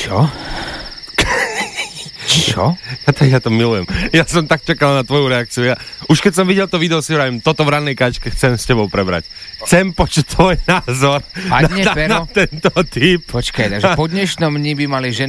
Čo? Čo? Ja to milujem. Ja som tak čakal na tvoju reakciu. Už keď som videl to video, si hovorím, toto v rannej káčke chcem s tebou prebrať. Chcem počuť tvoj názor na tento typ. Počkaj, takže po dnešnom dni by mali ženy